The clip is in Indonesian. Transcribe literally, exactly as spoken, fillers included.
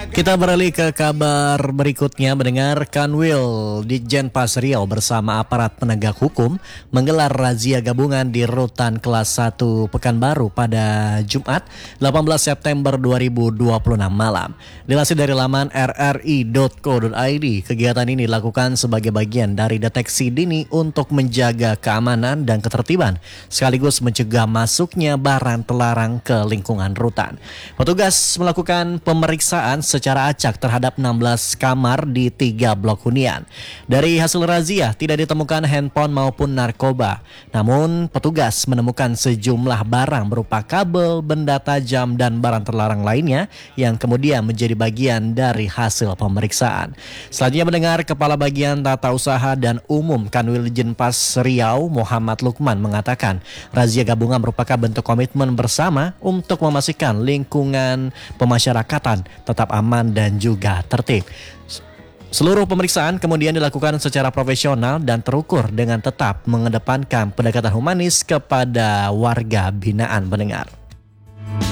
Kita beralih ke kabar berikutnya. Mendengar Kanwil Ditjenpas Riau bersama aparat penegak hukum menggelar razia gabungan di Rutan Kelas satu Pekanbaru pada Jumat delapan belas September dua ribu dua puluh enam malam. Dilansir dari laman r r i dot co dot i d, kegiatan ini dilakukan sebagai bagian dari deteksi dini untuk menjaga keamanan dan ketertiban sekaligus mencegah masuknya barang terlarang ke lingkungan rutan. Petugas melakukan pemeriksaan secara acak terhadap enam belas kamar di tiga blok hunian. Dari hasil razia tidak ditemukan handphone maupun narkoba. Namun petugas menemukan sejumlah barang berupa kabel, benda tajam dan barang terlarang lainnya yang kemudian menjadi bagian dari hasil pemeriksaan. Selanjutnya mendengar Kepala Bagian Tata Usaha dan Umum Kanwil Ditjenpas Riau Muhammad Lukman mengatakan razia gabungan merupakan bentuk komitmen bersama untuk memastikan lingkungan pemasyarakatan tetap aman dan juga tertib. Seluruh pemeriksaan kemudian dilakukan secara profesional dan terukur dengan tetap mengedepankan pendekatan humanis kepada warga binaan. Pendengar.